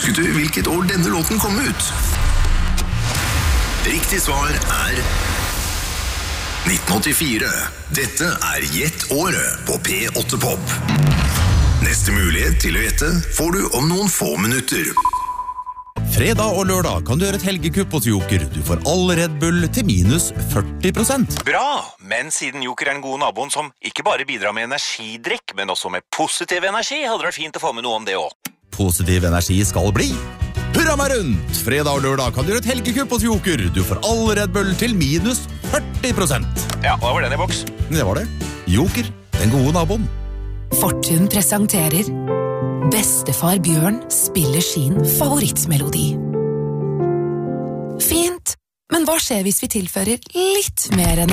Husket du hvilket år denne låten kom ut? Riktig svar 1984. Dette Gjett året på P8 Pop. Neste mulighet til å gjette får du om noen få minutter. Fredag og lørdag kan du gjøre et helgekupp hos Joker. Du får all Red Bull til minus 40%. Bra, men siden Joker den gode naboen som ikke bare bidrar med energidrikk, men også med positiv energi, hadde det vært fint å få med noe om det også. Positiv energi skal bli. Hurra meg rundt! Fredag og lørdag kan du gjøre et helgekupp hos Joker. Du får all Red Bull til minus 40%. Ja, hva var den i boks? Det var det. Joker, den gode naboen. Fortun presenterer Bestefar Bjørn spiller sin favorittmelodi. Fint, men hva skjer hvis vi tilfører litt mer enn